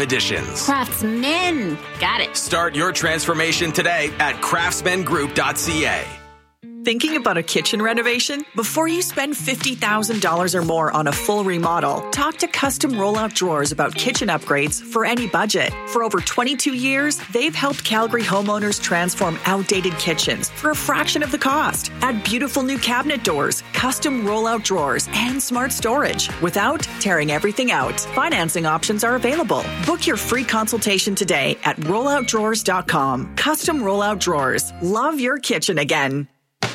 additions. Craftsman. Got it. Start your transformation today at craftsmangroup.ca. Thinking about a kitchen renovation? Before you spend $50,000 or more on a full remodel, talk to Custom Rollout Drawers about kitchen upgrades for any budget. For over 22 years, they've helped Calgary homeowners transform outdated kitchens for a fraction of the cost. Add beautiful new cabinet doors, custom rollout drawers, and smart storage without tearing everything out. Financing options are available. Book your free consultation today at rolloutdrawers.com. Custom Rollout Drawers. Love your kitchen again.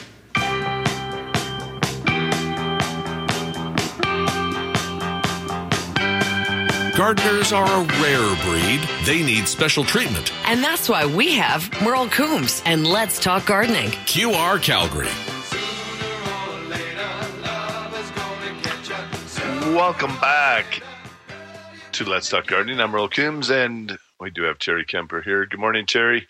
Gardeners are a rare breed. They need special treatment. And that's why we have Merle Coombs and Let's Talk Gardening. QR Calgary. Welcome back to Let's Talk Gardening. I'm Merle Coombs, and we do have Terry Kemper here. Good morning, Terry.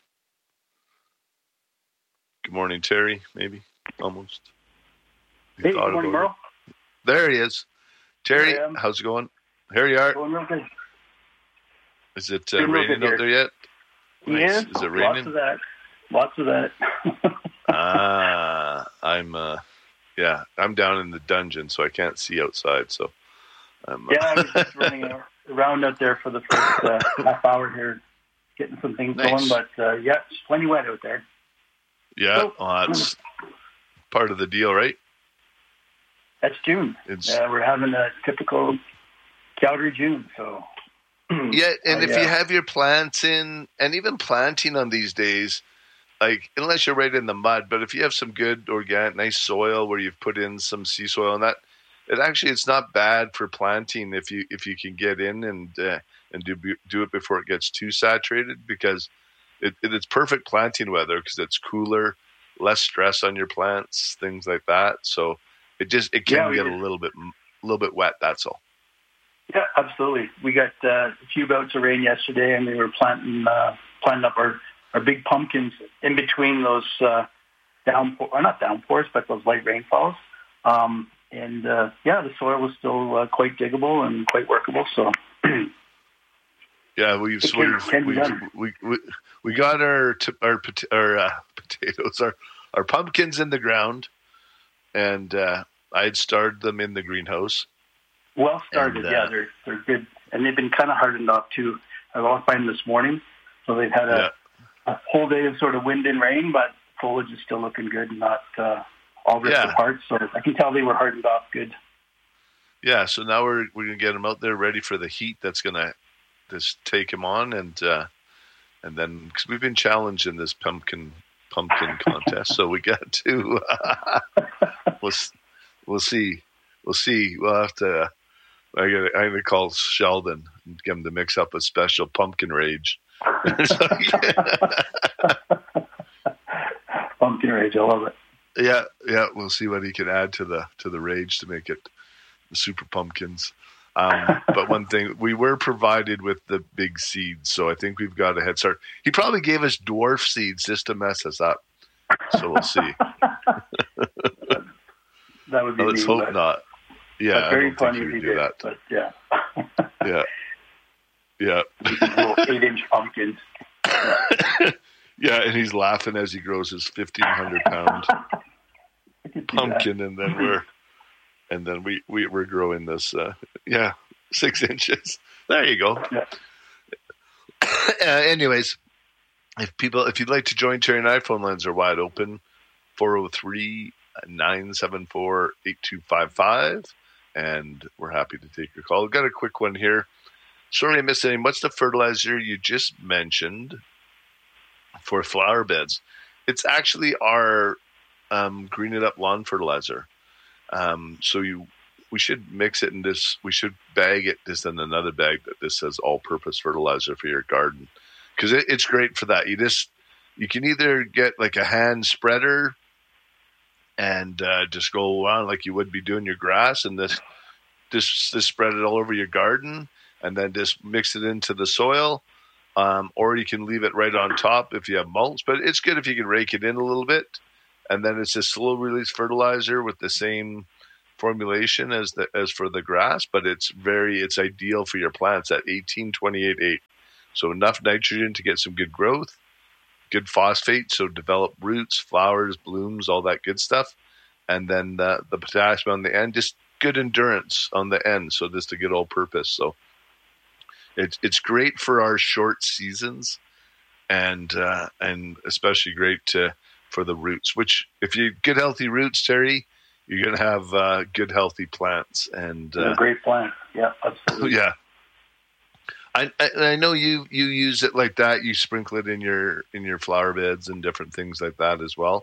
Good morning, Terry. Maybe. Almost. Hey, good morning, Merle. There he is. Terry, how's it going? Here you are. Going real good. Is it raining out there yet? Nice. Yeah. Is it raining? Lots of that. I'm down in the dungeon, so I can't see outside. So, I was just running around out there for the first half hour here, getting some things going. But it's plenty wet out there. Yeah, that's part of the deal, right? That's June. We're having a typical Calgary June, so yeah. And if you have your plants in, and even planting on these days, like unless you're right in the mud, but if you have some good organic, nice soil where you've put in some sea soil and that, it's not bad for planting if you can get in and do it before it gets too saturated, because it's perfect planting weather because it's cooler, less stress on your plants, things like that. So it can get a little bit wet. That's all. Yeah, absolutely. We got a few bouts of rain yesterday, and we were planting up our big pumpkins in between those not downpours, but those light rainfalls. The soil was still quite diggable and quite workable. So yeah, we got our potatoes, our pumpkins in the ground, and I had started them in the greenhouse. Well started, they're good, and they've been kind of hardened off too. I walked by them this morning, so they've had a whole day of sort of wind and rain, but foliage is still looking good, and not all ripped apart. So I can tell they were hardened off good. Yeah, so now we're gonna get them out there ready for the heat that's gonna just take them on, and then because we've been challenged in this pumpkin contest, so we got to we'll see. We'll have to. I'm gonna call Sheldon and get him to mix up a special pumpkin rage. Pumpkin rage, I love it. Yeah. We'll see what he can add to the rage to make it the super pumpkins. But one thing, we were provided with the big seeds, so I think we've got a head start. He probably gave us dwarf seeds just to mess us up. So we'll see. That would be. Let's hope not. Yeah, very I don't funny think he would do that. But yeah. Yeah. Little 8-inch pumpkins. Yeah, and he's laughing as he grows his 1,500-pound pumpkin, and then we're growing this. 6 inches. There you go. Yeah. Anyways, if you'd like to join Terry and I, phone lines are wide open. 403-974-8255, and we're happy to take your call. We've got a quick one here. Sorry I missed anything. What's the fertilizer you just mentioned for flower beds? It's actually our Green It Up lawn fertilizer. We should mix it in this. We should bag it just in another bag that this says all-purpose fertilizer for your garden, because it's great for that. You can either get like a hand spreader and just go around like you would be doing your grass, and just spread it all over your garden, and then just mix it into the soil. Or you can leave it right on top if you have mulch. But it's good if you can rake it in a little bit, and then it's a slow release fertilizer with the same formulation as for the grass, but it's ideal for your plants at 18-28-8. So enough nitrogen to get some good growth, good phosphate, so develop roots, flowers, blooms, all that good stuff. And then the potassium on the end, just good endurance on the end. So just a good all-purpose. So it's great for our short seasons, and especially great for the roots. Which, if you get healthy roots, Terry, you're going to have good healthy plants. And great plant. Yeah, absolutely. Yeah. I know you use it like that. You sprinkle it in your flower beds and different things like that as well.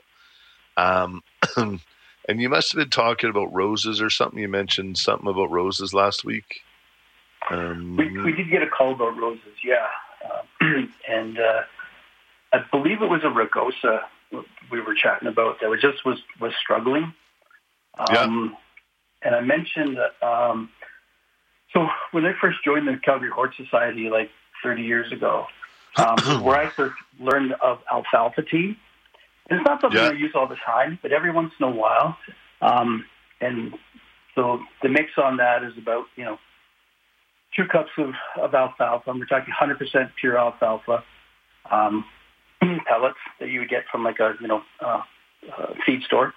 And you must have been talking about roses or something. You mentioned something about roses last week. We did get a call about roses, yeah. And I believe it was a rugosa we were chatting about that was struggling. And I mentioned that. So when I first joined the Calgary Hort Society, like 30 years ago, where I first learned of alfalfa tea. And it's not something I use all the time, but every once in a while. And so the mix on that is about, 2 cups of alfalfa. We're talking 100% pure alfalfa pellets that you would get from like a feed store.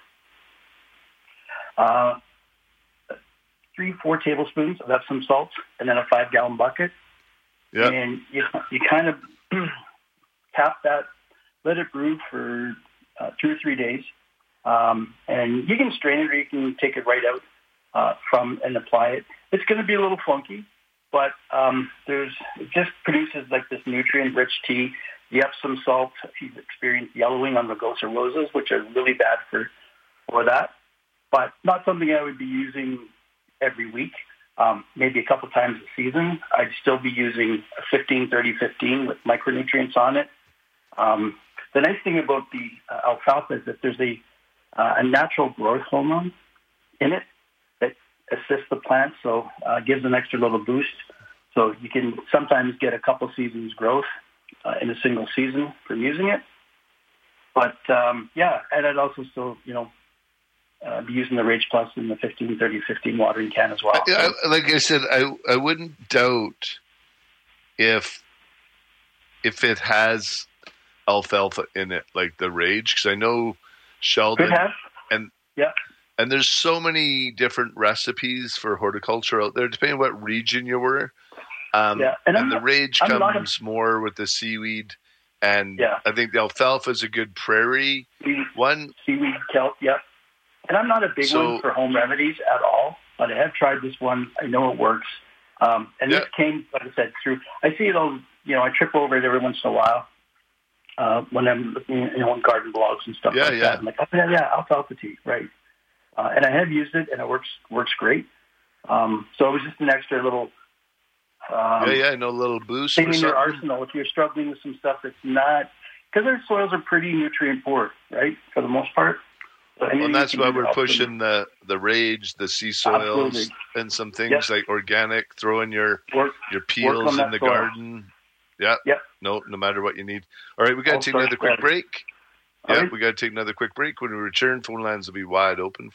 3-4 tablespoons of Epsom salt, and then a 5-gallon bucket. Yep. And you kind of tap that, let it brew for 2 or 3 days. And you can strain it or you can take it right out from and apply it. It's going to be a little funky, but it just produces like this nutrient-rich tea. The Epsom salt, if you've experienced yellowing on rugosa roses, which are really bad for that, but not something I would be using every week, maybe a couple times a season. I'd still be using a 15-30-15 with micronutrients on it. The nice thing about the alfalfa is that there's a natural growth hormone in it that assists the plant, so gives an extra little boost. So you can sometimes get a couple seasons growth in a single season from using it. But and I'd also still, be using the Rage Plus in the 15-30-15 watering can as well. Like I said, I wouldn't doubt if it has alfalfa in it, like the Rage, because I know Sheldon and there's so many different recipes for horticulture out there, depending on what region you were. And the Rage comes more with the seaweed, and I think the alfalfa is a good prairie one. Seaweed, kelp, And I'm not a big one for home remedies at all, but I have tried this one. I know it works. This came, like I said, through. I see it all. I trip over it every once in a while when I'm looking, on garden blogs and stuff like that. I'm like, alfalfa tea, right? And I have used it, and it works great. So it was just an extra little. Little boost thing in your arsenal if you're struggling with some stuff that's not, because our soils are pretty nutrient poor, right, for the most part. And that's why we're pushing the Rage, the sea soils, and some things like organic. Throw in your peels in the garden. No matter what you need. All right, we got to take another quick break. We got to take another quick break. When we return, phone lines will be wide open,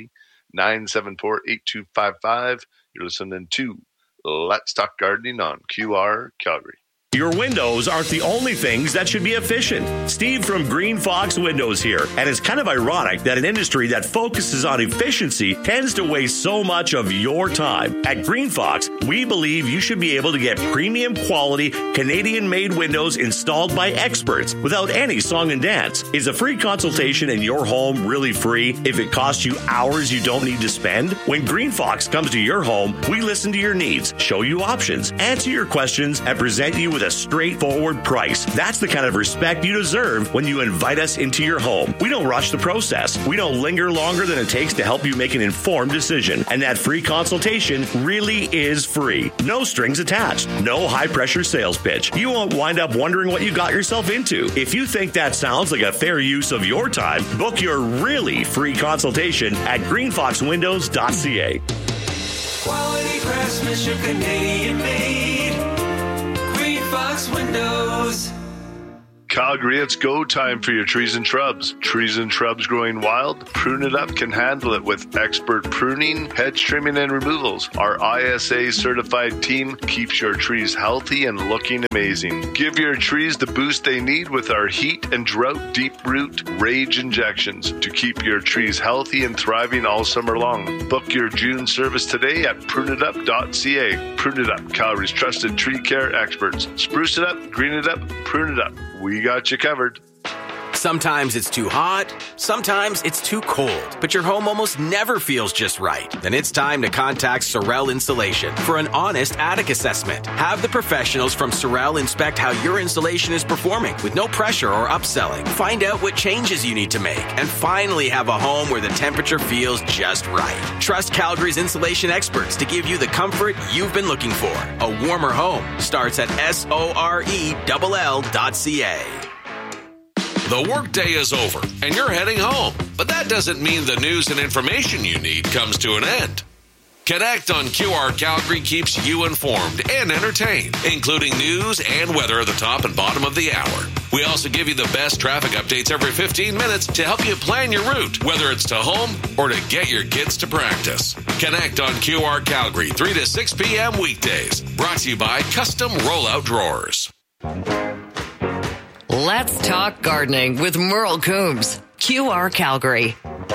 403-974-8255. You're listening to Let's Talk Gardening on QR Calgary. Your windows aren't the only things that should be efficient. Steve from Green Fox Windows here. And it's kind of ironic that an industry that focuses on efficiency tends to waste so much of your time. At Green Fox, we believe you should be able to get premium quality Canadian-made windows installed by experts without any song and dance. Is a free consultation in your home really free if it costs you hours you don't need to spend? When Green Fox comes to your home, we listen to your needs, show you options, answer your questions, and present you with a straightforward price. That's the kind of respect you deserve when you invite us into your home. We don't rush the process. We don't linger longer than it takes to help you make an informed decision. And that free consultation really is free. No strings attached. No high-pressure sales pitch. You won't wind up wondering what you got yourself into. If you think that sounds like a fair use of your time, book your really free consultation at greenfoxwindows.ca. Quality craftsmanship, Canadian made. Green Fox Windows. Calgary, it's go time for your trees and shrubs. Trees and shrubs growing wild? Prune It Up can handle it with expert pruning, hedge trimming, and removals. Our ISA certified team keeps your trees healthy and looking amazing. Give your trees the boost they need with our heat and drought deep root rage injections to keep your trees healthy and thriving all summer long. Book your June service today at pruneitup.ca. Prune It Up, Calgary's trusted tree care experts. Spruce it up, green it up, prune it up. We got you covered. Sometimes it's too hot, sometimes it's too cold, but your home almost never feels just right. Then it's time to contact Sorel Insulation for an honest attic assessment. Have the professionals from Sorel inspect how your installation is performing with no pressure or upselling. Find out what changes you need to make and finally have a home where the temperature feels just right. Trust Calgary's insulation experts to give you the comfort you've been looking for. A warmer home starts at sorell.ca. The workday is over and you're heading home, but that doesn't mean the news and information you need comes to an end. Connect on QR Calgary keeps you informed and entertained, including news and weather at the top and bottom of the hour. We also give you the best traffic updates every 15 minutes to help you plan your route, whether it's to home or to get your kids to practice. Connect on QR Calgary 3 to 6 p.m. weekdays. Brought to you by Custom Rollout Drawers. Let's talk gardening with Merle Coombs, QR Calgary.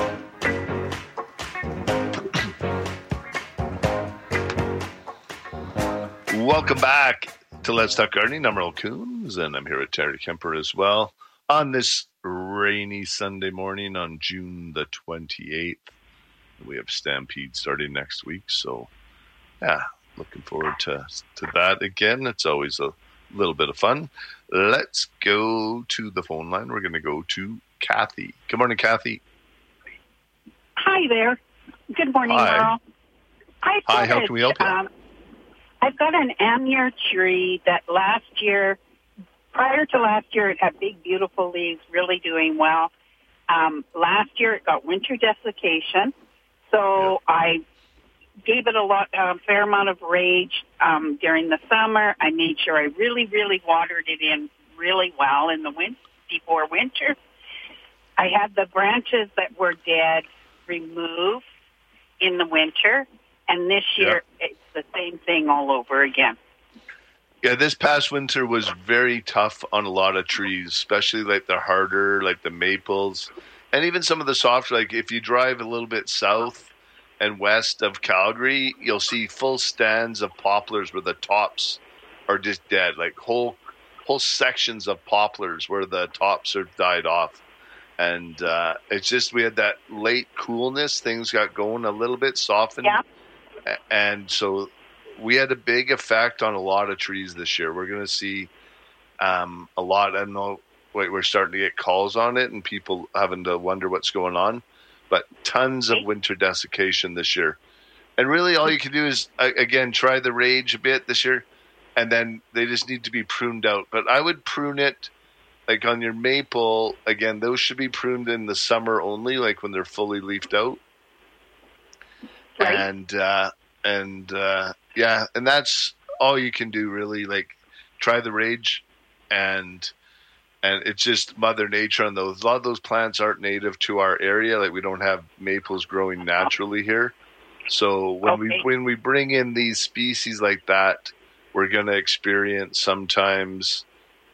Welcome back to Let's Talk Gardening. I'm Merle Coombs, and I'm here with Terry Kemper as well on this rainy Sunday morning on June the 28th. We have Stampede starting next week, so yeah, looking forward to that again. It's always a little bit of fun. Let's go to the phone line. We're going to go to Kathy. Good morning, Kathy. Hi there. Good morning, Merle. Hi, how can we help you? I've got an amur tree that prior to last year, it had big, beautiful leaves, really doing well. Last year, it got winter desiccation, so I gave it a fair amount of rage during the summer. I made sure I really, really watered it in really well in the before winter. I had the branches that were dead removed in the winter, and this year it's the same thing all over again. Yeah, this past winter was very tough on a lot of trees, especially like the harder, like the maples, and even some of the softer, like if you drive a little bit south and west of Calgary, you'll see full stands of poplars where the tops are just dead, like whole sections of poplars where the tops are died off. And it's just, we had that late coolness, things got going a little bit, softened. Yeah. And so we had a big effect on a lot of trees this year. We're going to see a lot. I know we're starting to get calls on it and people having to wonder what's going on. But tons of winter desiccation this year. And really all you can do is, again, try the rage a bit this year. And then they just need to be pruned out. But I would prune it, like on your maple, again, those should be pruned in the summer only, like when they're fully leafed out. Right. And that's all you can do really, like try the rage and it's just Mother Nature on those. A lot of those plants aren't native to our area. Like we don't have maples growing naturally here. So when we bring in these species like that, we're going to experience sometimes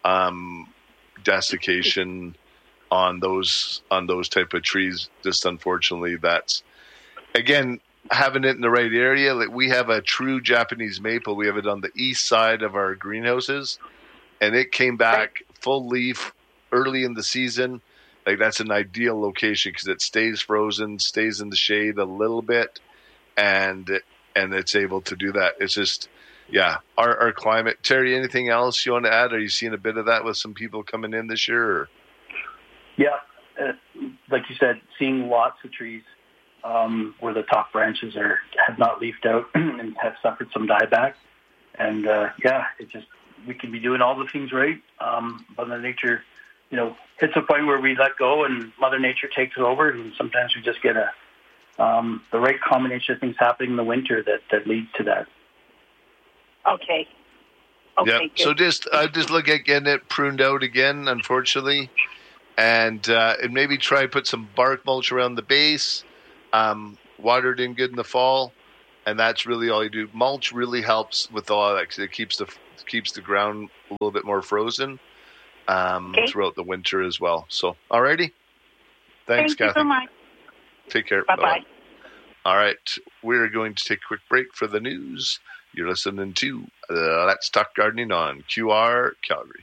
desiccation on those type of trees. Just unfortunately, that's again having it in the right area. Like we have a true Japanese maple. We have it on the east side of our greenhouses, and it came back full leaf early in the season. Like that's an ideal location because it stays frozen, stays in the shade a little bit, and it's able to do that. It's just, our climate. Terry, anything else you want to add? Are you seeing a bit of that with some people coming in this year? Or? Yeah, like you said, seeing lots of trees where the top branches have not leafed out and have suffered some dieback. And it just, we can be doing all the things right. Mother Nature, hits a point where we let go and Mother Nature takes over. And sometimes we just get the right combination of things happening in the winter that leads to that. Okay. Okay, yeah. good. So just look at getting it pruned out again, unfortunately, and maybe try put some bark mulch around the base, water it in good in the fall, and that's really all you do. Mulch really helps with all that because it keeps the ground a little bit more frozen throughout the winter as well. So, alrighty. Thanks, Thank you Kathy. so much. Take care. Bye-bye. All right. We're going to take a quick break for the news. You're listening to Let's Talk Gardening on QR Calgary.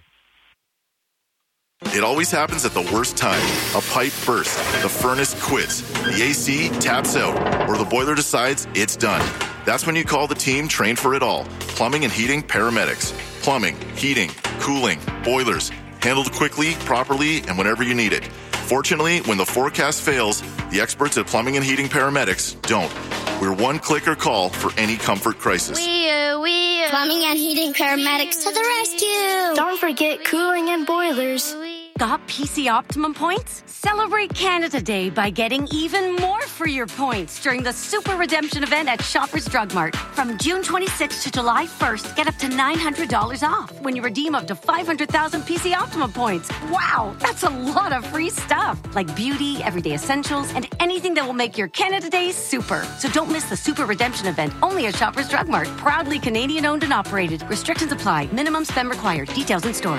It always happens at the worst time. A pipe bursts, the furnace quits, the AC taps out, or the boiler decides it's done. That's when you call the team trained for it all. Plumbing and heating paramedics. Plumbing, heating, cooling, boilers. Handled quickly, properly, and whenever you need it. Fortunately, when the forecast fails, the experts at Plumbing and Heating Paramedics don't. We're one clicker call for any comfort crisis. We Plumbing and Heating Paramedics to the rescue. Don't forget cooling and boilers. Got PC Optimum points? Celebrate Canada Day by getting even more for your points during the Super Redemption event at Shoppers Drug Mart. From June 26th to July 1st, get up to $900 off when you redeem up to 500,000 PC Optimum points. Wow, that's a lot of free stuff, like beauty, everyday essentials, and anything that will make your Canada Day super. So don't miss the Super Redemption event only at Shoppers Drug Mart. Proudly Canadian owned and operated. Restrictions apply. Minimum spend required. Details in store.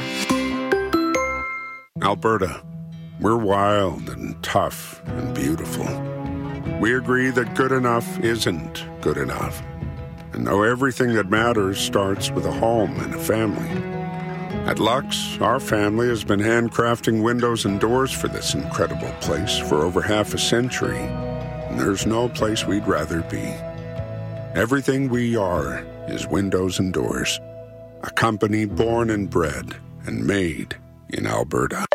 Alberta, we're wild and tough and beautiful. We agree that good enough isn't good enough. And know everything that matters starts with a home and a family. At Lux, our family has been handcrafting windows and doors for this incredible place for over half a century. And there's no place we'd rather be. Everything we are is windows and doors. A company born and bred and made in Alberta.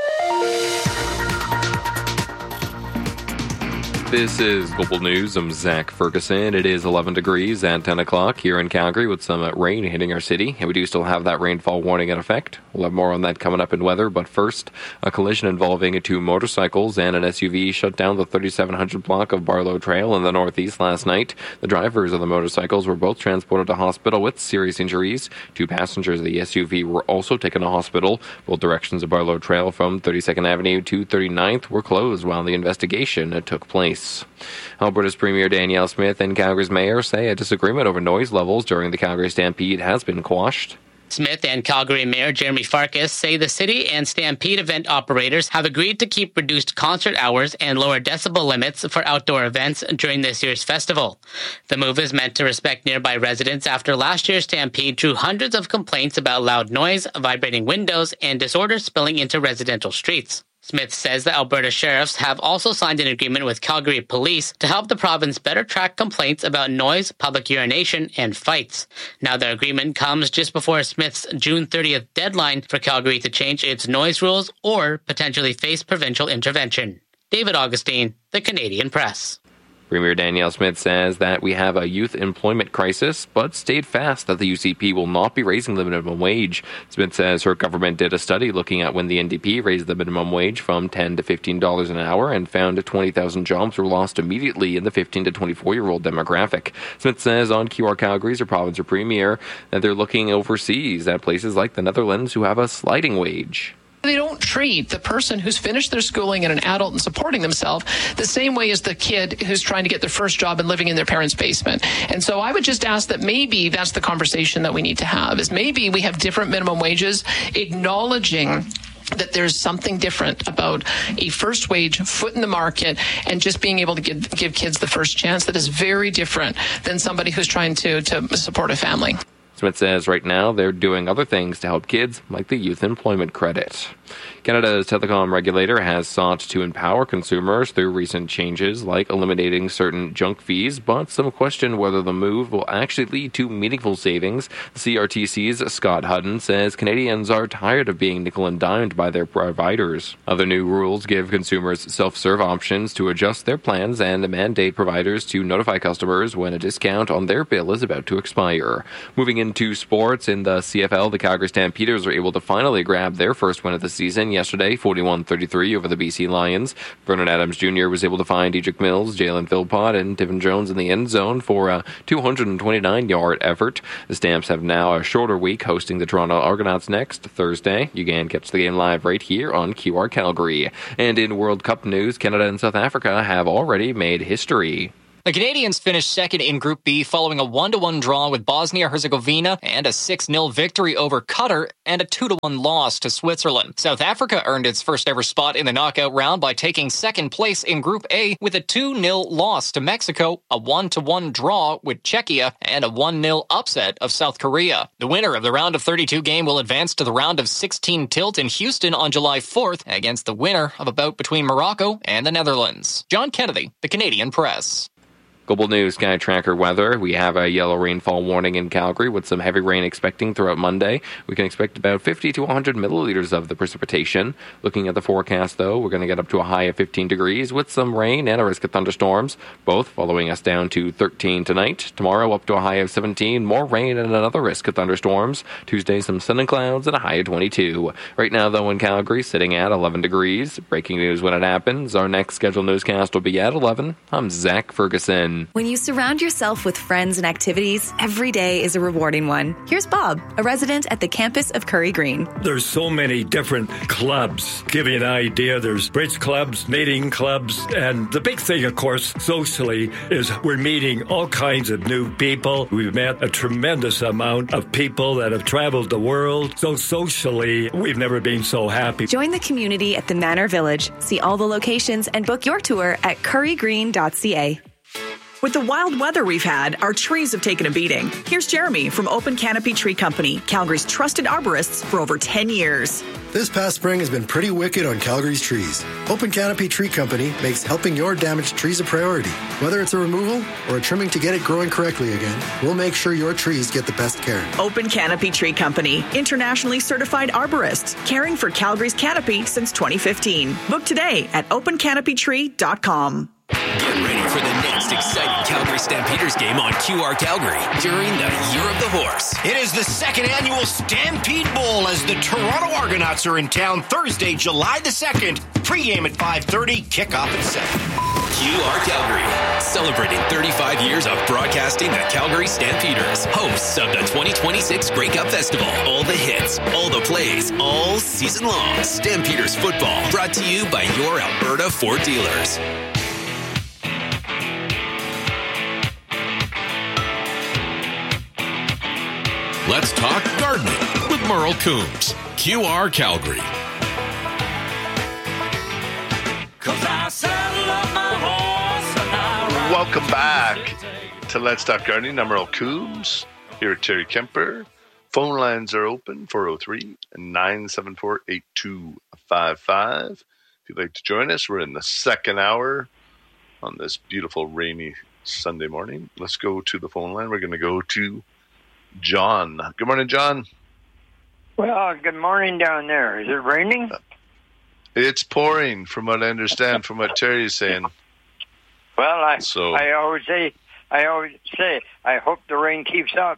This is Global News. I'm Zach Ferguson. It is 11 degrees at 10 o'clock here in Calgary with some rain hitting our city. And we do still have that rainfall warning in effect. We'll have more on that coming up in weather. But first, a collision involving two motorcycles and an SUV shut down the 3700 block of Barlow Trail in the northeast last night. The drivers of the motorcycles were both transported to hospital with serious injuries. Two passengers of the SUV were also taken to hospital. Both directions of Barlow Trail from 32nd Avenue to 39th were closed while the investigation took place. Alberta's Premier Danielle Smith and Calgary's Mayor say a disagreement over noise levels during the Calgary Stampede has been quashed. Smith and Calgary Mayor Jeremy Farkas say the city and Stampede event operators have agreed to keep reduced concert hours and lower decibel limits for outdoor events during this year's festival. The move is meant to respect nearby residents after last year's Stampede drew hundreds of complaints about loud noise, vibrating windows, and disorders spilling into residential streets. Smith says the Alberta sheriffs have also signed an agreement with Calgary Police to help the province better track complaints about noise, public urination, and fights. Now the agreement comes just before Smith's June 30th deadline for Calgary to change its noise rules or potentially face provincial intervention. David Augustine, The Canadian Press. Premier Danielle Smith says that we have a youth employment crisis, but stayed fast that the UCP will not be raising the minimum wage. Smith says her government did a study looking at when the NDP raised the minimum wage from $10 to $15 an hour and found 20,000 jobs were lost immediately in the 15 to 24-year-old demographic. Smith says on QR Calgary's her province or premier that they're looking overseas at places like the Netherlands who have a sliding wage. They don't treat the person who's finished their schooling and an adult and supporting themselves the same way as the kid who's trying to get their first job and living in their parents' basement. And so I would just ask that maybe that's the conversation that we need to have, is maybe we have different minimum wages, acknowledging that there's something different about a first wage, foot in the market, and just being able to give kids the first chance that is very different than somebody who's trying to support a family. Smith says right now they're doing other things to help kids, like the Youth Employment Credit. Canada's telecom regulator has sought to empower consumers through recent changes like eliminating certain junk fees, but some question whether the move will actually lead to meaningful savings. The CRTC's Scott Hutton says Canadians are tired of being nickel and dimed by their providers. Other new rules give consumers self-serve options to adjust their plans and mandate providers to notify customers when a discount on their bill is about to expire. Moving into to sports in the CFL. The Calgary Stampeders were able to finally grab their first win of the season yesterday, 41-33 over the BC Lions. Vernon Adams Jr. was able to find Edric Mills, Jalen Philpott, and Devin Jones in the end zone for a 229-yard effort. The Stamps have now a shorter week hosting the Toronto Argonauts next Thursday. You can catch the game live right here on QR Calgary. And in World Cup news, Canada and South Africa have already made history. The Canadians finished second in Group B following a 1-1 draw with Bosnia-Herzegovina and a 6-0 victory over Qatar and a 2-1 loss to Switzerland. South Africa earned its first ever spot in the knockout round by taking second place in Group A with a 2-0 loss to Mexico, a 1-1 draw with Czechia, and a 1-0 upset of South Korea. The winner of the round of 32 game will advance to the round of 16 tilt in Houston on July 4th against the winner of a bout between Morocco and the Netherlands. John Kennedy, the Canadian Press. Global News Sky Tracker weather. We have a yellow rainfall warning in Calgary with some heavy rain expecting throughout Monday. We can expect about 50 to 100 milliliters of the precipitation. Looking at the forecast, though, we're going to get up to a high of 15 degrees with some rain and a risk of thunderstorms, both following us down to 13 tonight. Tomorrow, up to a high of 17, more rain and another risk of thunderstorms. Tuesday, some sun and clouds and a high of 22. Right now, though, in Calgary, sitting at 11 degrees. Breaking news when it happens. Our next scheduled newscast will be at 11. I'm Zach Ferguson. When you surround yourself with friends and activities, every day is a rewarding one. Here's Bob, a resident at the campus of Curry Green. There's so many different clubs. Give you an idea, there's bridge clubs, knitting clubs, and the big thing, of course, socially, is we're meeting all kinds of new people. We've met a tremendous amount of people that have traveled the world. So socially, we've never been so happy. Join the community at the Manor Village. See all the locations and book your tour at currygreen.ca. With the wild weather we've had, our trees have taken a beating. Here's Jeremy from Open Canopy Tree Company, Calgary's trusted arborists for over 10 years. This past spring has been pretty wicked on Calgary's trees. Open Canopy Tree Company makes helping your damaged trees a priority. Whether it's a removal or a trimming to get it growing correctly again, we'll make sure your trees get the best care. Open Canopy Tree Company, internationally certified arborists, caring for Calgary's canopy since 2015. Book today at opencanopytree.com. Get ready for the next exciting Calgary Stampeders game on QR Calgary during the Year of the Horse. It is the second annual Stampede Bowl as the Toronto Argonauts are in town Thursday, July the 2nd. Pre-game at 5:30, kickoff at 7. QR Calgary, celebrating 35 years of broadcasting the Calgary Stampeders, hosts of the 2026 Grey Cup Festival. All the hits, all the plays, all season long. Stampeders football, brought to you by your Alberta Ford dealers. Let's talk gardening with Merle Coombs. QR Calgary. Welcome back to Let's Talk Gardening. I'm Merle Coombs here at Terry Kemper. Phone lines are open, 403-974-8255. If you'd like to join us, we're in the second hour on this beautiful rainy Sunday morning. Let's go to the phone line. We're going to go to John. Good morning, John. Well, good morning down there. Is it raining? It's pouring, from what I understand, from what Terry is saying. Well, I always say, I hope the rain keeps up.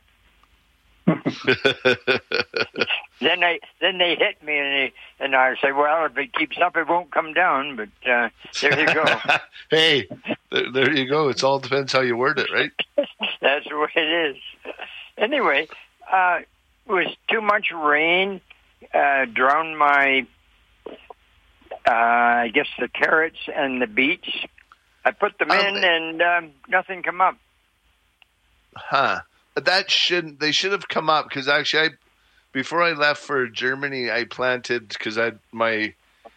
Then they hit me, and I say, well, if it keeps up, it won't come down. But there you go. Hey, there you go. It all depends how you word it, right? That's the way it is. Anyway, it was too much rain, drowned my, I guess, the carrots and the beets. I put them in, and nothing come up. Huh. They should have come up, because actually, before I left for Germany, I planted, because I had my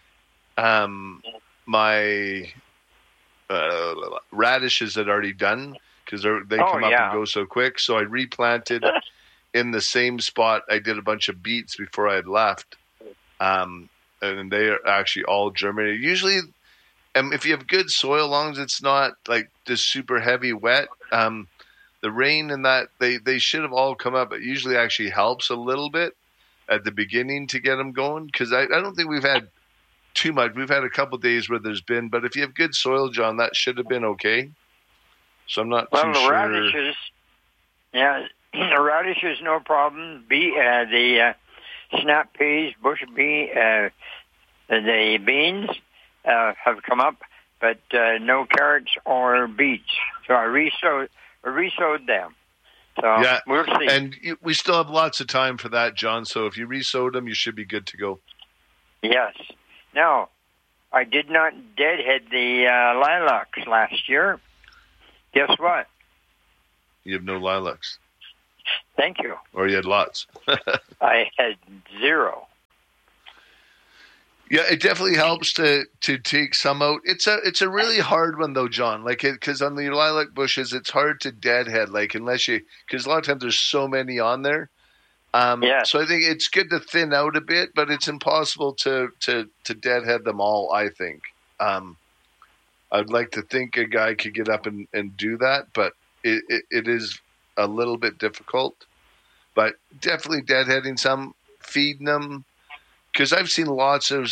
radishes had already done, because they come up and go so quick. So I replanted in the same spot. I did a bunch of beets before I had left, and they are actually all germinated. Usually, if you have good soil, as long as it's not like just super heavy wet, the rain and that, they should have all come up. It usually actually helps a little bit at the beginning to get them going, because I don't think we've had too much. We've had a couple days where there's been, but if you have good soil, John, that should have been okay. So I'm not too sure. Well, the radishes, yeah, radish is no problem. The snap peas, bush bean, the beans have come up, but no carrots or beets. So I resowed them. So we'll see. And we still have lots of time for that, John. So if you resowed them, you should be good to go. Yes. Now, I did not deadhead the lilacs last year. Guess what? You have no lilacs. Thank you. Or you had lots. I had 0. Yeah, it definitely helps to take some out. It's a really hard one though, John. Like because on the lilac bushes, it's hard to deadhead. Like because a lot of times there's so many on there. So I think it's good to thin out a bit, but it's impossible to deadhead them all. I think. I'd like to think a guy could get up and do that, but it is a little bit difficult. But definitely deadheading some, feeding them. Because I've seen lots of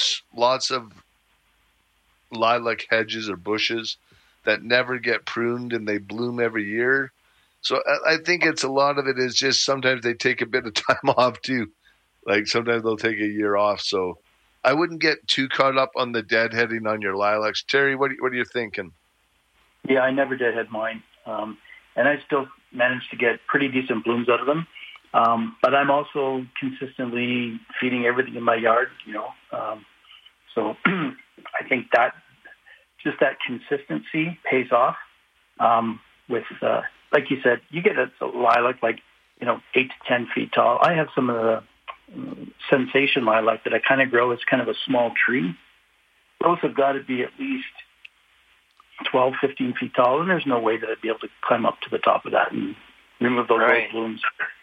lilac hedges or bushes that never get pruned and they bloom every year. So I think a lot of it is just sometimes they take a bit of time off too. Like sometimes they'll take a year off. So I wouldn't get too caught up on the deadheading on your lilacs. Terry, what are you thinking? Yeah, I never deadhead mine, and I still managed to get pretty decent blooms out of them. But I'm also consistently feeding everything in my yard, so I think that just that consistency pays off. With, like you said, you get a lilac 8 to 10 feet tall. I have some of the Sensation lilac that I kind of grow as kind of a small tree. Those have got to be at least 12, 15 feet tall, and there's no way that I'd be able to climb up to the top of that and remove those old blooms.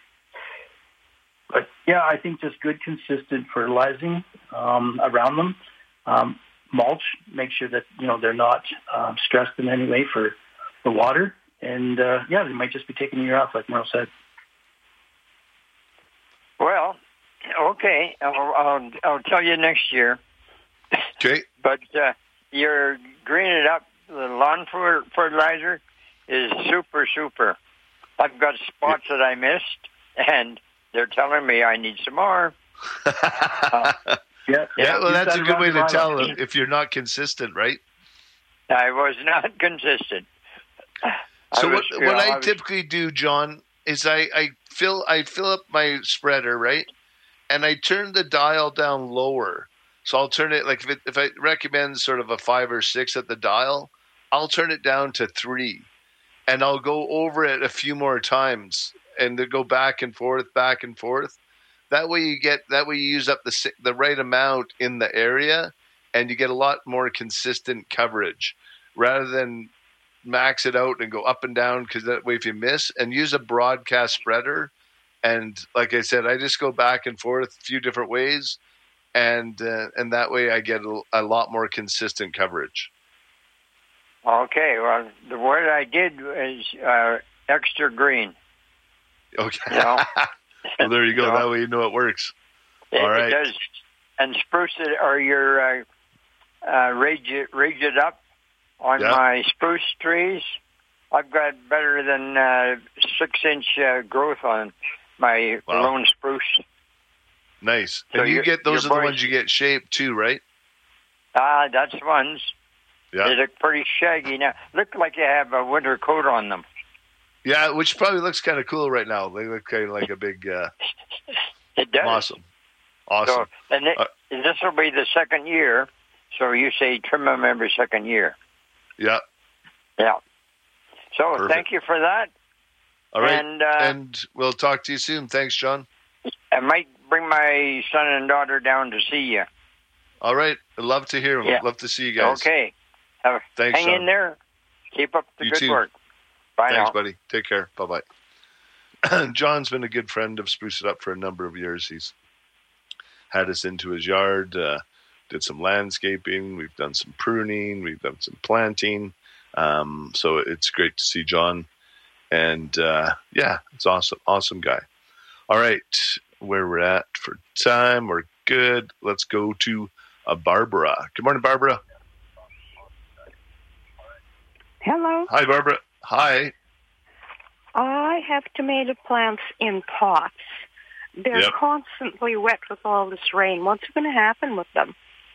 But yeah, I think just good, consistent fertilizing around them. Mulch, make sure that they're not stressed in any way for the water, and they might just be taking a year off, like Merle said. Well, okay, I'll tell you next year. Okay. But your Green It Up, the lawn fertilizer, is super. I've got spots that I missed, and they're telling me I need some more. Well, that's a good way to tell them if you're not consistent, right? I was not consistent. So what I typically do, John, is I fill up my spreader, right? And I turn the dial down lower. So I'll turn it, like if I recommend sort of a 5 or 6 at the dial, I'll turn it down to 3. And I'll go over it a few more times and then go back and forth. That way you use up the right amount in the area, and you get a lot more consistent coverage rather than max it out and go up and down, because that way if you miss, and use a broadcast spreader. And like I said, I just go back and forth a few different ways, and that way I get a lot more consistent coverage. Okay, well, the word I did was extra green. Okay. Well, there you go. That way you know it works. All right. It does. And spruce it, or your rage it up on my spruce trees. I've got better than 6-inch growth on my lone spruce. Nice. So and those are the ones you get shaped too, right? That's the ones. Yeah. They look pretty shaggy now. Look like you have a winter coat on them. Yeah, which probably looks kind of cool right now. They look kind of like a big... it does. Awesome. So, and this will be the second year, so you say trim them every second year. Yeah. Yeah. So Perfect. Thank you for that. All right, and we'll talk to you soon. Thanks, John. I might bring my son and daughter down to see you. All right. I'd love to hear them. Yeah. Love to see you guys. Okay. Thanks, hang John. in there. Keep up the You good too. work. Bye Thanks, now. buddy. Take care. Bye-bye. John's been a good friend of Spruce It Up for a number of years. He's had us into his yard, did some landscaping. We've done some pruning. We've done some planting. So it's great to see John. And, it's awesome. Awesome guy. All right. Where we're at for time, we're good. Let's go to Barbara. Good morning, Barbara. Hello. Hi, Barbara. Hi. I have tomato plants in pots. They're constantly wet with all this rain. What's going to happen with them?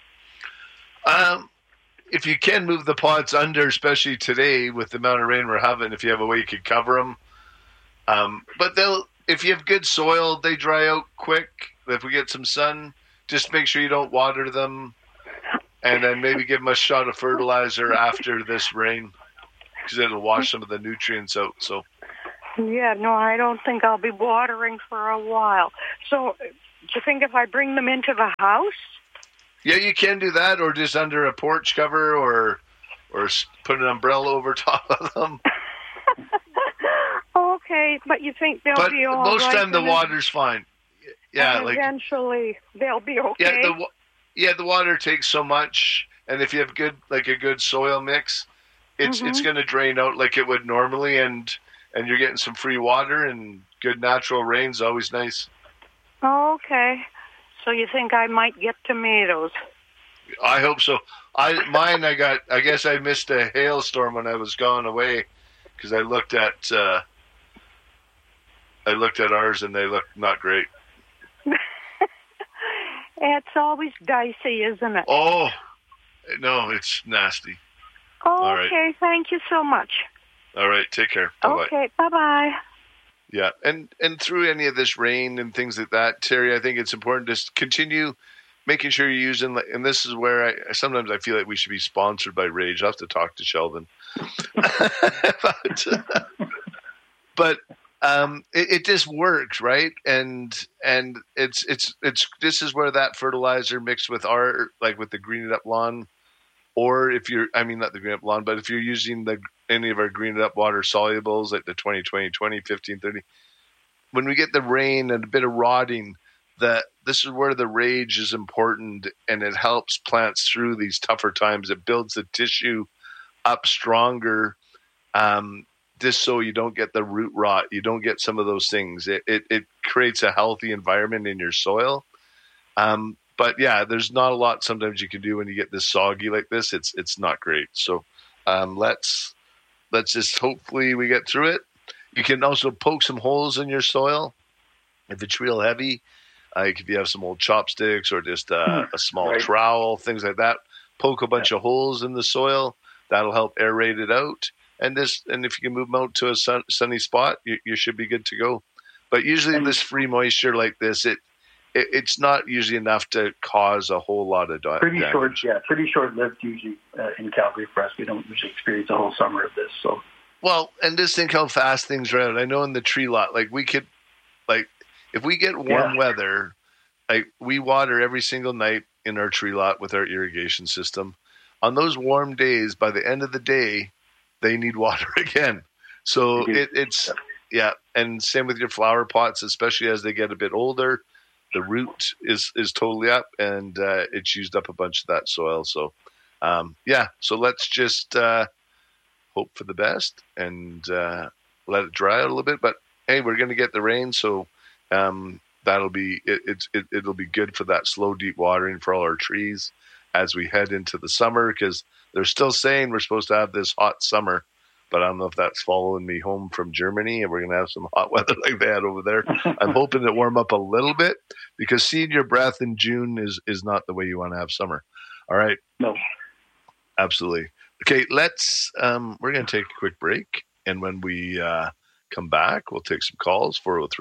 If you can move the pots under, especially today with the amount of rain we're having, if you have a way you could cover them. But if you have good soil, they dry out quick. If we get some sun, just make sure you don't water them. And then maybe give them a shot of fertilizer after this rain, because it'll wash some of the nutrients out. So. Yeah, no, I don't think I'll be watering for a while. So, do you think if I bring them into the house? Yeah, you can do that, or just under a porch cover, or put an umbrella over top of them. Okay, but you think they'll be all right? Most time the water's fine. Yeah, eventually they'll be okay. Yeah, the water takes so much, and if you have a good soil mix, it's going to drain out like it would normally, and you're getting some free water, and good natural rain's always nice. Okay. So you think I might get tomatoes? I hope so. I guess I missed a hailstorm when I was gone away, because I looked at ours and they look not great. It's always dicey, isn't it? Oh, no, it's nasty. Oh, all right. Okay, thank you so much. All right, take care. Bye-bye. Okay, bye-bye. Yeah, and through any of this rain and things like that, Terry, I think it's important to continue making sure you're using, and this is where sometimes I feel like we should be sponsored by Rage. I'll have to talk to Sheldon. but it just works, right? And it's this is where that fertilizer mixed with with the Green It Up lawn, or if you're, not the Green Up lawn, but if you're using any of our Green It Up water solubles, like the 20-20-20, 15-30, when we get the rain and a bit of rotting, this is where the Rage is important, and it helps plants through these tougher times. It builds the tissue up stronger, just so you don't get the root rot. You don't get some of those things. It creates a healthy environment in your soil. But yeah, there's not a lot sometimes you can do when you get this soggy like this. It's not great. So let's just hopefully we get through it. You can also poke some holes in your soil if it's real heavy. Like if you have some old chopsticks or just a small trowel, things like that. Poke a bunch of holes in the soil. That'll help aerate it out. And if you can move them out to a sunny spot, you should be good to go. But usually this free moisture like this, it's not usually enough to cause a whole lot of damage. Pretty short-lived usually in Calgary for us. We don't usually experience a whole summer of this. So, well, and just think how fast things are out. I know in the tree lot, we could, if we get warm weather, we water every single night in our tree lot with our irrigation system. On those warm days, by the end of the day, they need water again. So it's and same with your flower pots, especially as they get a bit older. The root is totally up, and it's used up a bunch of that soil. So, so let's just hope for the best and let it dry out a little bit. But hey, we're going to get the rain, so that'll be it'll be good for that slow, deep watering for all our trees as we head into the summer, because they're still saying we're supposed to have this hot summer. But I don't know if that's following me home from Germany and we're going to have some hot weather like they had over there. I'm hoping to warm up a little bit, because seeing your breath in June is not the way you want to have summer. All right. No. Absolutely. Okay, we're going to take a quick break. And when we come back, we'll take some calls,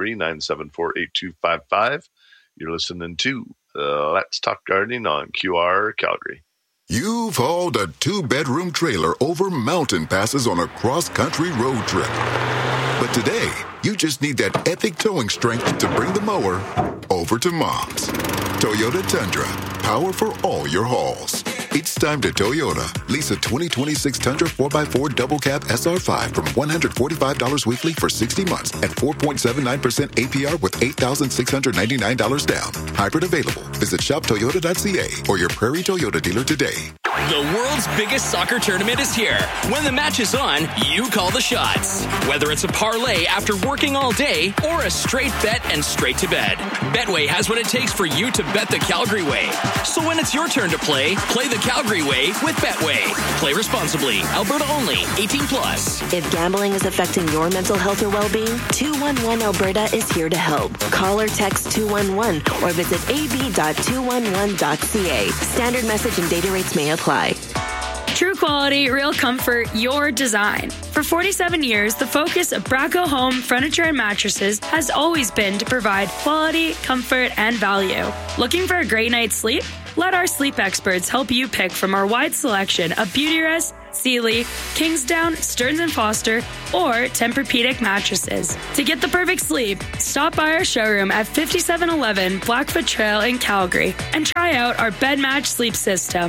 403-974-8255. You're listening to Let's Talk Gardening on QR Calgary. You've hauled a 2-bedroom trailer over mountain passes on a cross-country road trip. But today, you just need that epic towing strength to bring the mower over to Mom's. Toyota Tundra, power for all your hauls. It's time to Toyota. Lease a 2026 Tundra 4x4 double cab SR5 from $145 weekly for 60 months at 4.79% APR with $8,699 down. Hybrid available. Visit shoptoyota.ca or your Prairie Toyota dealer today. The world's biggest soccer tournament is here. When the match is on, you call the shots. Whether it's a parlay after working all day or a straight bet and straight to bed, Betway has what it takes for you to bet the Calgary way. So when it's your turn to play the Calgary way with Betway. Play responsibly. Alberta only. 18 plus. If gambling is affecting your mental health or well-being, 211 Alberta is here to help. Call or text 211 or visit ab.211.ca. Standard message and data rates may apply. True quality, real comfort, your design. For 47 years, the focus of Braco Home Furniture and Mattresses has always been to provide quality, comfort, and value. Looking for a great night's sleep? Let our sleep experts help you pick from our wide selection of Beautyrest, Sealy, Kingsdown, Stearns & Foster, or Tempur-Pedic mattresses. To get the perfect sleep, stop by our showroom at 5711 Blackfoot Trail in Calgary and try out our bed match sleep system.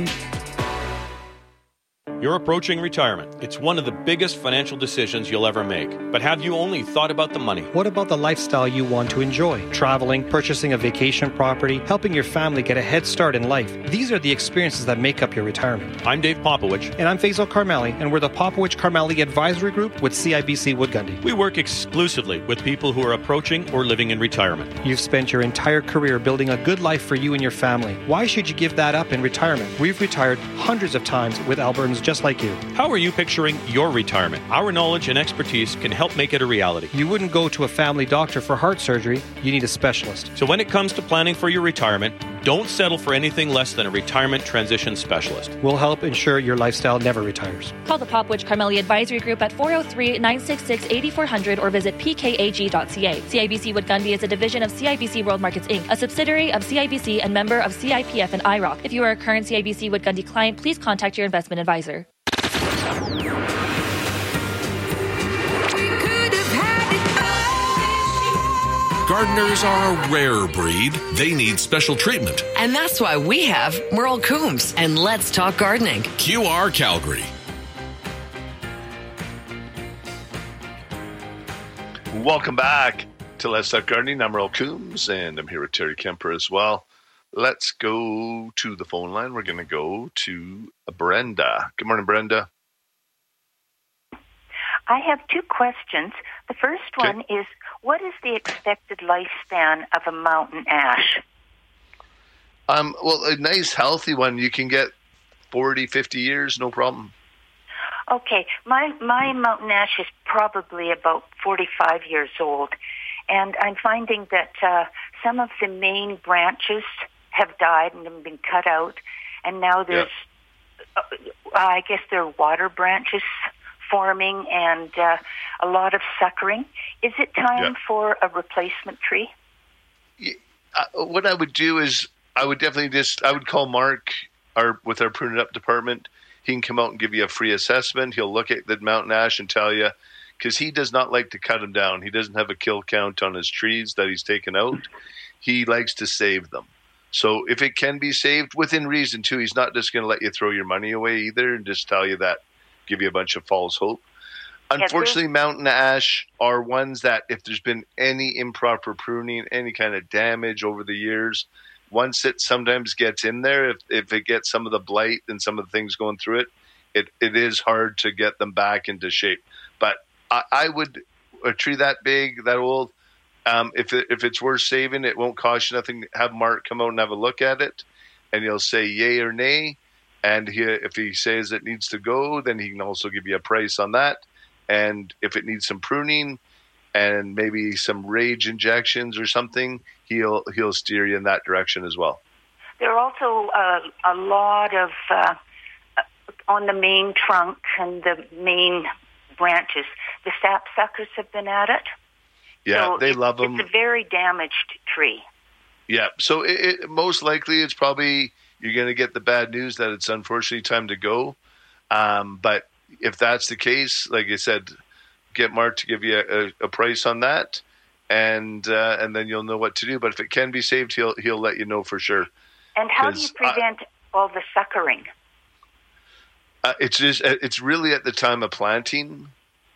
You're approaching retirement. It's one of the biggest financial decisions you'll ever make. But have you only thought about the money? What about the lifestyle you want to enjoy? Traveling, purchasing a vacation property, helping your family get a head start in life. These are the experiences that make up your retirement. I'm Dave Popowich. And I'm Faisal Karmali, and we're the Popowich Karmali Advisory Group with CIBC Wood Gundy. We work exclusively with people who are approaching or living in retirement. You've spent your entire career building a good life for you and your family. Why should you give that up in retirement? We've retired hundreds of times with Albertans just like you. How are you picturing your retirement? Our knowledge and expertise can help make it a reality. You wouldn't go to a family doctor for heart surgery. You need a specialist. So when it comes to planning for your retirement, don't settle for anything less than a retirement transition specialist. We'll help ensure your lifestyle never retires. Call the Popowich Karmali Advisory Group at 403-966-8400 or visit pkag.ca. CIBC Wood Gundy is a division of CIBC World Markets Inc., a subsidiary of CIBC and member of CIPF and IROC. If you are a current CIBC Wood Gundy client, please contact your investment advisor. Gardeners are a rare breed. They need special treatment. And that's why we have Merle Coombs and Let's Talk Gardening. QR Calgary. Welcome back to Let's Talk Gardening. I'm Merle Coombs, and I'm here with Terry Kemper as well. Let's go to the phone line. We're going to go to Brenda. Good morning, Brenda. I have two questions. The first one is, what is the expected lifespan of a mountain ash? Well, a nice, healthy one, you can get 40, 50 years, no problem. Okay, my mountain ash is probably about 45 years old, and I'm finding that some of the main branches have died and have been cut out, and now there's, I guess there are water branches forming and a lot of suckering. Is it time for a replacement tree? What I would do is I would call Mark with our prune up department. He can come out and give you a free assessment. He'll look at the mountain ash and tell you, because he does not like to cut them down. He doesn't have a kill count on his trees that he's taken out. He likes to save them. So if it can be saved within reason too, he's not just going to let you throw your money away either and just tell you that, give you a bunch of false hope. Unfortunately, mountain ash are ones that if there's been any improper pruning, any kind of damage over the years, once it sometimes gets in there, if it gets some of the blight and some of the things going through it, it is hard to get them back into shape. But I would, a tree that big, that old, if it's worth saving, it won't cost you nothing. Have Mark come out and have a look at it, and he'll say yay or nay. And if he says it needs to go, then he can also give you a price on that. And if it needs some pruning and maybe some rage injections or something, he'll steer you in that direction as well. There are also a lot of on the main trunk and the main branches. The sapsuckers have been at it. Yeah, so they love them. It's a very damaged tree. Yeah, so it most likely it's probably you're going to get the bad news that it's unfortunately time to go. But if that's the case, like I said, get Mark to give you a price on that, and then you'll know what to do. But if it can be saved, he'll let you know for sure. And how do you prevent all the suckering? It's really at the time of planting.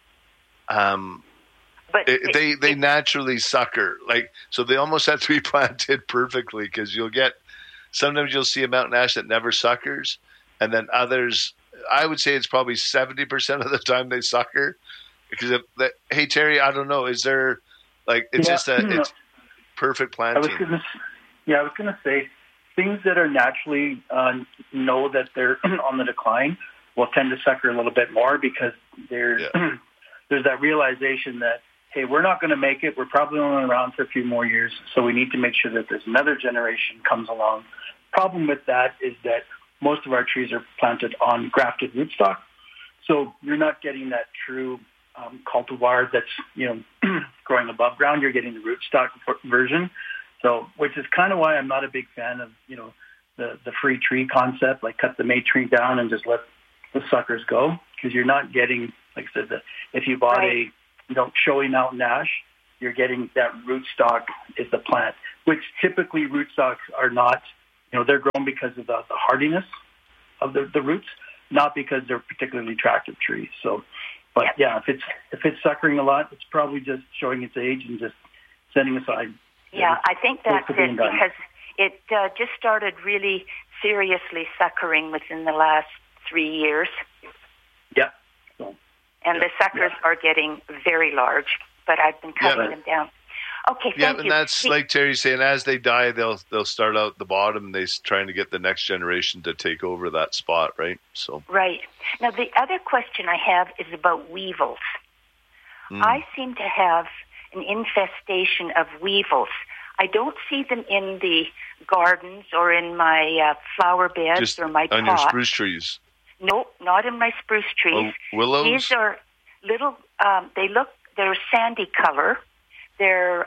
But they naturally sucker, so they almost have to be planted perfectly, because sometimes you'll see a mountain ash that never suckers, and then others, I would say it's probably 70% of the time they sucker. Because hey Terry, I don't know, is there it's perfect planting? I was gonna say things that are naturally know that they're on the decline will tend to sucker a little bit more because there's that realization that, hey, we're not going to make it. We're probably only around for a few more years, so we need to make sure that there's another generation comes along. Problem with that is that most of our trees are planted on grafted rootstock, so you're not getting that true cultivar that's growing above ground. You're getting the rootstock version, so which is kind of why I'm not a big fan of the free tree concept, like cut the mate tree down and just let the suckers go, because you're not getting, like I said, if you bought a showy mountain ash, you're getting that rootstock is the plant, which typically rootstocks are not, they're grown because of the hardiness of the roots, not because they're particularly attractive trees. So, but if it's suckering a lot, it's probably just showing its age and just setting aside. Yeah, I think that's it, because it just started really seriously suckering within the last 3 years. Yeah. And the suckers are getting very large, but I've been cutting them down. Okay, thank you. Yeah, and that's like Terry's saying, as they die, they'll start out the bottom, and they're trying to get the next generation to take over that spot, right? So right. Now, the other question I have is about weevils. I seem to have an infestation of weevils. I don't see them in the gardens or in my flower beds just or my on pots. your spruce trees. No, not in my spruce trees. Willows? These are little, they're sandy color. They're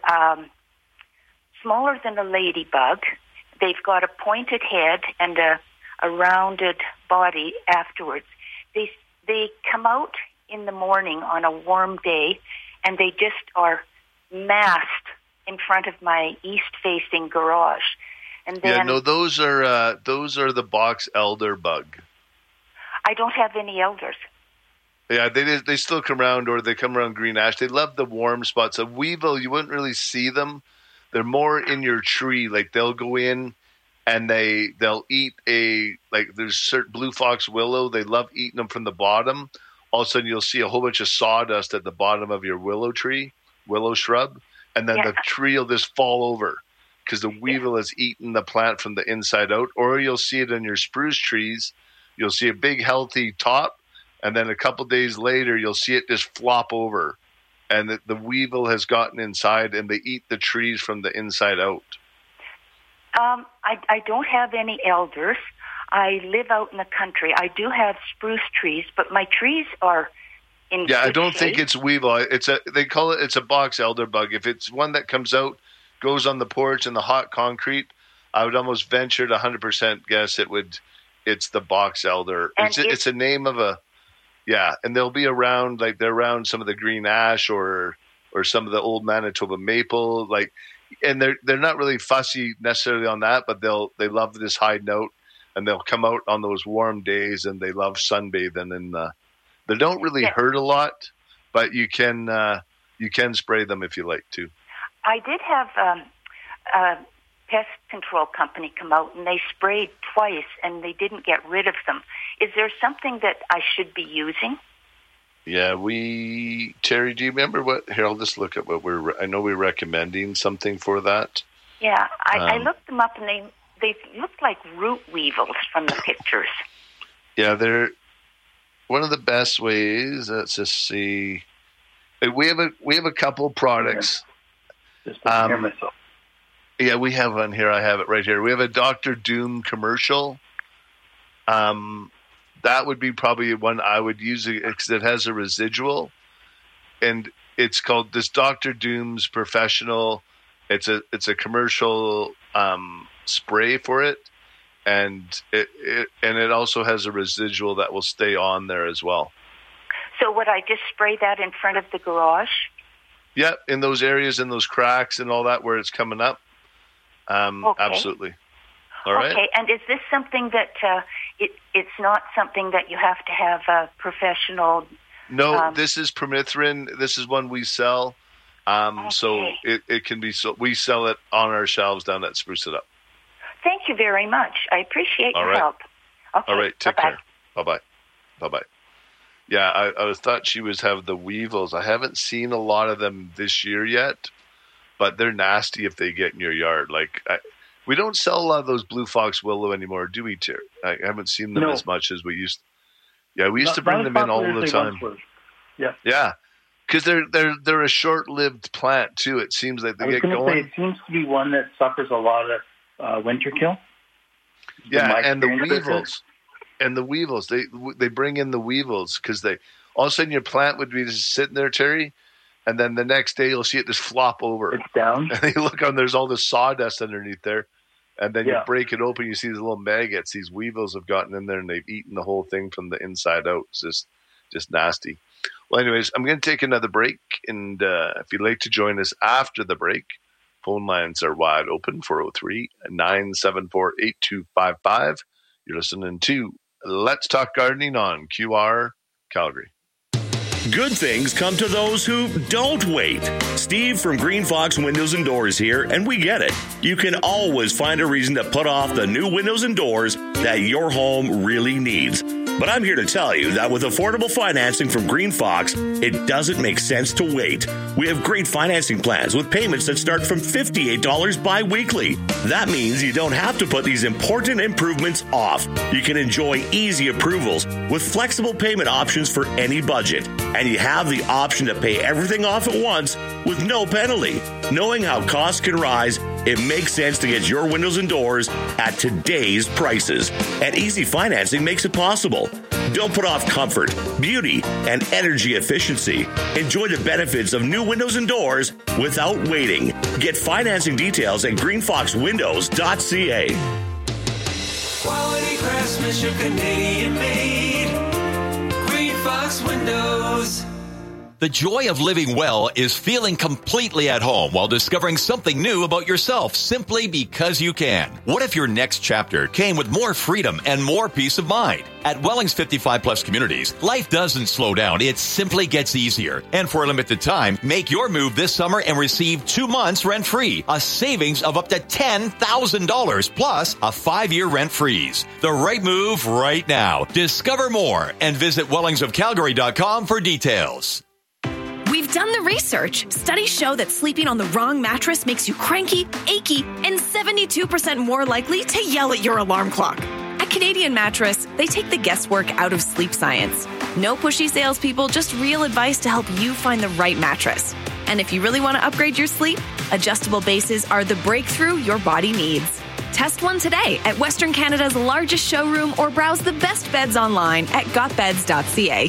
smaller than a ladybug. They've got a pointed head and a rounded body afterwards. They come out in the morning on a warm day, and they just are massed in front of my east-facing garage. And then those are the box elder bug. I don't have any elders. Yeah, they still come around, or they come around green ash. They love the warm spots. A weevil, you wouldn't really see them. They're more in your tree. Like they'll go in and they'll eat there's certain blue fox willow. They love eating them from the bottom. All of a sudden, you'll see a whole bunch of sawdust at the bottom of your willow shrub, and then the tree will just fall over because the weevil has eaten the plant from the inside out. Or you'll see it in your spruce trees. You'll see a big, healthy top, and then a couple days later, you'll see it just flop over, and the weevil has gotten inside, and they eat the trees from the inside out. I don't have any elders. I live out in the country. I do have spruce trees, but my trees are in I don't think it's weevil. They call it's a box elder bug. If it's one that comes out, goes on the porch in the hot concrete, I would almost venture to 100% guess it's the box elder. It's a name of and they'll be around, like they're around some of the green ash or some of the old Manitoba maple, and they're not really fussy necessarily on that, but they love this high note, and they'll come out on those warm days, and they love sunbathing, and they don't really hurt a lot, but you can spray them if you like to. I did have a pest control company come out, and they sprayed twice, and they didn't get rid of them. Is there something that I should be using? Yeah, Terry, do you remember what? Here, I'll just look at what I know we're recommending something for that. Yeah, I looked them up, and they looked like root weevils from the pictures. Yeah, they're one of the best ways. Let's just see. We have a couple products. Just to hear myself. Yeah, we have one here. I have it right here. We have a Dr. Doom commercial. That would be probably one I would use because it has a residual, and it's called this Dr. Doom's Professional. It's a commercial spray for it, and it also has a residual that will stay on there as well. So would I just spray that in front of the garage? Yeah, in those areas, in those cracks and all that where it's coming up. Okay. Absolutely. All right. Okay, and is this something that it's not something that you have to have a professional? No, this is permethrin. This is one we sell. So it can be we sell it on our shelves down at Spruce It Up. Thank you very much. I appreciate your help. Okay. All right. Take care. Bye-bye. Bye-bye. Yeah, I thought she was have the weevils. I haven't seen a lot of them this year yet, but they're nasty if they get in your yard. Like, we don't sell a lot of those blue fox willow anymore, do we, Terry? I haven't seen them as much as we used. Yeah, we used to bring them in all the time. Yeah, because they're a short-lived plant too. It seems like they get going. It seems to be one that suffers a lot of winter kill. Yeah, and the weevils. And the weevils, they bring in the weevils because they all of a sudden your plant would be just sitting there, Terry, and then the next day you'll see it just flop over. It's down. And you look on, there's all this sawdust underneath there, and then you break it open, you see these little maggots. These weevils have gotten in there and they've eaten the whole thing from the inside out. It's just nasty. Well, anyways, I'm going to take another break, and if you'd like to join us after the break, phone lines are wide open, 403-974-8255. You're listening to Let's Talk Gardening on QR Calgary. Good things come to those who don't wait. Steve from Green Fox Windows and Doors here, and we get it. You can always find a reason to put off the new windows and doors that your home really needs. But I'm here to tell you that with affordable financing from Green Fox, it doesn't make sense to wait. We have great financing plans with payments that start from $58 bi-weekly. That means you don't have to put these important improvements off. You can enjoy easy approvals with flexible payment options for any budget. And you have the option to pay everything off at once with no penalty. Knowing how costs can rise, it makes sense to get your windows and doors at today's prices. And easy financing makes it possible. Don't put off comfort, beauty, and energy efficiency. Enjoy the benefits of new windows and doors without waiting. Get financing details at greenfoxwindows.ca. Quality craftsmanship, Canadian made. Green Fox Windows. The joy of living well is feeling completely at home while discovering something new about yourself simply because you can. What if your next chapter came with more freedom and more peace of mind? At Welling's 55 Plus Communities, life doesn't slow down. It simply gets easier. And for a limited time, make your move this summer and receive 2 months rent-free, a savings of up to $10,000 plus a 5-year rent freeze. The right move right now. Discover more and visit wellingsofcalgary.com for details. We've done the research. Studies show that sleeping on the wrong mattress makes you cranky, achy, and 72% more likely to yell at your alarm clock. At Canadian Mattress, they take the guesswork out of sleep science. No pushy salespeople, just real advice to help you find the right mattress. And if you really want to upgrade your sleep, adjustable bases are the breakthrough your body needs. Test one today at Western Canada's largest showroom or browse the best beds online at gotbeds.ca.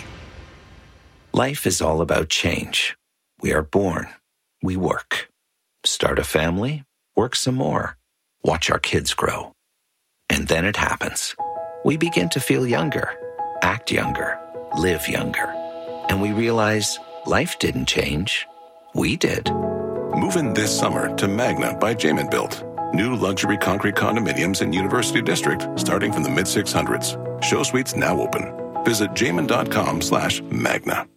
Life is all about change. We are born. We work. Start a family. Work some more. Watch our kids grow. And then it happens. We begin to feel younger, act younger, live younger. And we realize life didn't change. We did. Move in this summer to Magna by Jamin Built. New luxury concrete condominiums in University District starting from the mid-600s. Show suites now open. Visit jamin.com/Magna.